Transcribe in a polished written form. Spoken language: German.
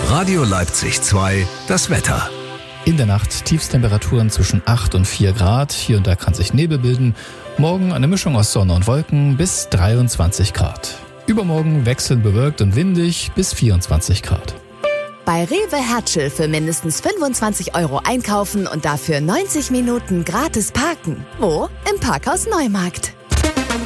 Radio Leipzig 2, das Wetter. In der Nacht Tiefstemperaturen zwischen 8 und 4 Grad. Hier und da kann sich Nebel bilden. Morgen eine Mischung aus Sonne und Wolken bis 23 Grad. Übermorgen wechselnd bewölkt und windig bis 24 Grad. Bei Rewe Hertschel für mindestens 25 € einkaufen und dafür 90 Minuten gratis parken. Wo? Im Parkhaus Neumarkt.